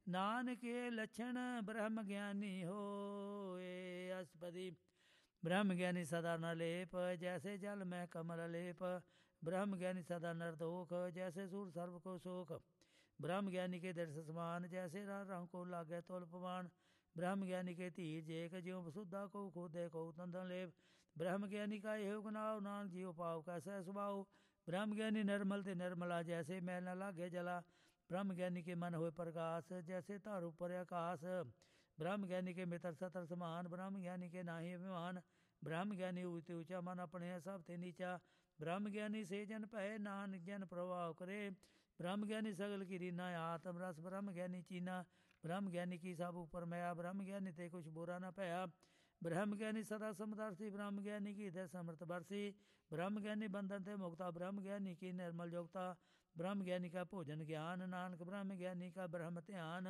ਨਾਨਕੇ ਲਛਣ ਬ੍ਰਹਮ ਗਿਆਨੀ ਹੋਏ। ਅਸਪਦੀ ਬ੍ਰਹਮ ਗਿਆਨੀ ਸਦਾ ਨ ਲੇਪ, ਜੈਸੇ ਜਲ ਮੈਂ ਕਮਲ ਲੇਪ। ब्रह्म ज्ञानी सदा नरदोख, जैसे सूर सर्व को सोख। ब्रह्म ज्ञानी के दर्श समान, जैसे रंग को लागे तोल पवान। ब्रह्म ज्ञानी के धीर जेक, ज्यों वसुधा को खोदे को तंदन लेप। ब्रह्म ज्ञानी का एहो गुनाव, नानक जियो पाव कैसा स्वभाव। ब्रह्म ज्ञानी निर्मल ते निर्मला, जैसे मैल न लागे जला। ब्रह्म ज्ञानी के मन होए प्रकाश, जैसे तार ऊपर आकाश। ब्रह्म ज्ञानी के मित्र सतर समान, ब्रह्म ज्ञानी के नाहि अभिमान। ब्रह्म ज्ञानी ऊंचे ऊंचा, मन अपने सब ते नीचा। ब्रह्म ज्ञानी से जन भय, नानक जन प्रभाव करे। ब्रह्म ज्ञानी सगल की रीना, आत्म रस ब्रह्म ज्ञानी चीना। ब्रह्म ज्ञानी की सब ऊपर मया, ब्रह्म ज्ञानी ते कुछ बुरा न भया। ब्रह्म ज्ञानी सदा समदर्शी, ब्रह्म ज्ञानी की हृदय समर्थ बरसी। ब्रह्म ज्ञानी बंधन ते मुक्ता, ब्रह्म ज्ञानी की निर्मल योगता। ब्रह्म ज्ञानी का भोजन ज्ञान, नानक ब्रह्म ज्ञानी का ब्रह्म ध्यान।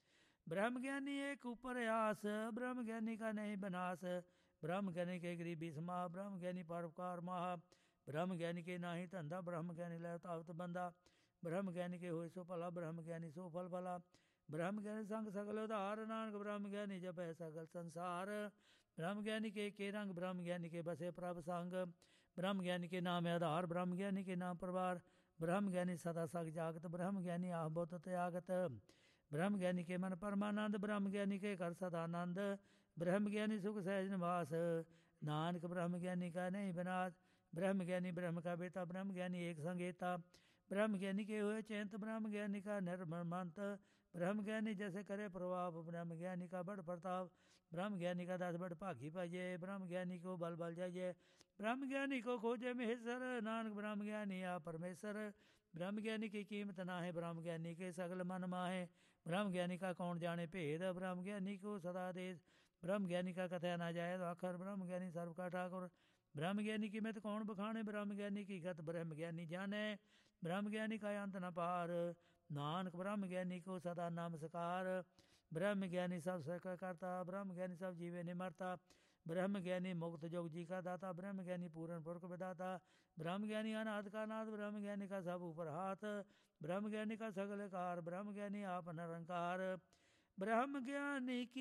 ब्रह्म ज्ञानी एक ऊपर आस, ब्रह्म ज्ञानी का नहीं बनास। ब्रह्म ज्ञानी के गरीबी समाह, ब्रह्म ज्ञानी परोपकार माह। ब्रह्म ज्ञानी के नाही धंधा, ब्रह्म ज्ञानी लै तावत बंदा। ब्रह्म ज्ञानी के होए सो भला, ब्रह्म ज्ञानी सो फल भला। ब्रह्म ज्ञानी संग सगल उधार, नानक ब्रह्म ज्ञानी जपै सगल संसार। ब्रह्म ज्ञानी के रंग, ब्रह्म ज्ञानी के बसे प्रभ संग। ब्रह्म ज्ञानी के नाम आधार, ब्रह्म ज्ञानी के नाम प्रवार। ब्रह्म ज्ञानी सदा सग जागत, ब्रह्म ज्ञानी आह बहुत त्यागत। ब्रह्म ज्ञानी के मन परमानंद, ब्रह्म ज्ञानी के कर सदानंद। ब्रह्म ज्ञानी सुख सहज निवास, नानक ब्रह्म ज्ञानी का नहीं विनाश। ब्रह्म ज्ञानी ब्रह्म का बेटा, ब्रह्म ज्ञानी एक संगेता। ब्रह्म ज्ञानी के हुए चैंत, ब्रह्म ज्ञानी का निर्मल मंत। ब्रह्म ज्ञानी जैसे करे प्रभाव, ब्रह्म ज्ञानी का बड़ प्रताप। ब्रह्म ज्ञानी का दास बड़ भागी पाइये, ब्रह्म ज्ञानी को बल बल जाइए। ब्रह्म ज्ञानी को खोजे महेश्वर, नानक ब्रह्म ज्ञानी आ परमेश्वर। ब्रह्म ज्ञानी की कीमत ना है, ब्रह्म ज्ञानी के सगल मन माहे। ब्रह्म ज्ञानी का कौन जाने भेद, ब्रह्म ज्ञानी को सदा देश। ब्रह्म ज्ञानी का कथया ना जाए आखर, ब्रह्म ज्ञानी सर्व का ठाकुर। ब्रह्म ज्ञानी की मित कौन बखाने, ब्रह्म ज्ञानी की गत ब्रह्म ज्ञानी जाने। ब्रह्म ज्ञानी का अंत न पार, नानक ब्रह्म ज्ञानी को सदा नमस्कार। ब्रह्म ज्ञानी सब सक करता, ब्रह्म ज्ञानी सब जीवे निमरता। ब्रह्म ज्ञानी मुक्त जोग जी का दाता, ब्रह्म ज्ञानी पूर्ण पुरख विदाता। ब्रह्म ज्ञानी अनाथ का नाथ, ब्रह्म ज्ञानी का सब ऊपर हाथ। ब्रह्म ज्ञानी का सगल कार, ब्रह्म ज्ञानी आप निरंकार। ब्रह्म ज्ञानी की